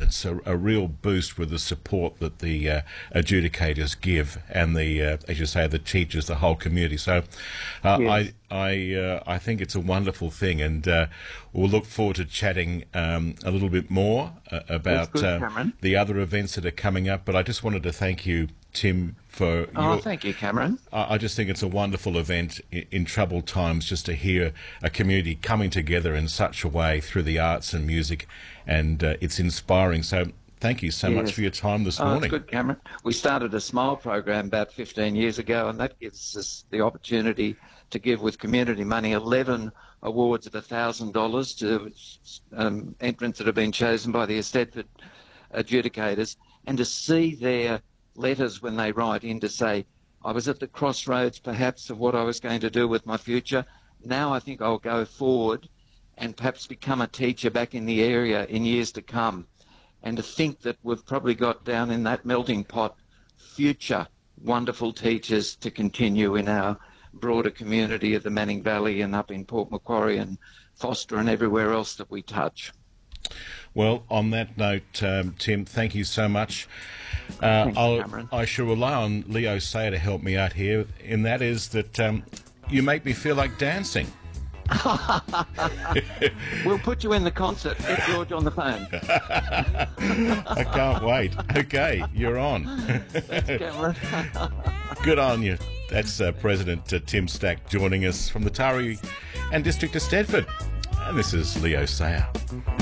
it's a real boost with the support that the adjudicators give, and the as you say, the teachers, the whole community. So Yes. I think it's a wonderful thing, and we'll look forward to chatting a little bit more about That's good, Cameron. the other events that are coming up. But I just wanted to thank you, Tim, for Oh, thank you, Cameron. I just think it's a wonderful event in troubled times, just to hear a community coming together in such a way through the arts and music, and it's inspiring. So thank you so much Yes. for your time this Oh, morning. it's good, Cameron. We started a Smile program about 15 years ago, and that gives us the opportunity to give with community money 11 awards of $1,000 to entrants that have been chosen by the Eisteddfod adjudicators, and to see their letters when they write in to say, I was at the crossroads perhaps of what I was going to do with my future. Now I think I'll go forward and perhaps become a teacher back in the area in years to come. And to think that we've probably got down in that melting pot future wonderful teachers to continue in our broader community of the Manning Valley and up in Port Macquarie and Foster and everywhere else that we touch. Well, on that note, Tim, thank you so much. Thanks, Cameron. I shall rely on Leo Sayer to help me out here, and that is that you make me feel like dancing. We'll put you in the concert. Get George on the phone. I can't wait. Okay, you're on. Thanks, Cameron. Good on you. That's President Tim Stack joining us from the Taree and District of Eisteddfod. And this is Leo Sayer.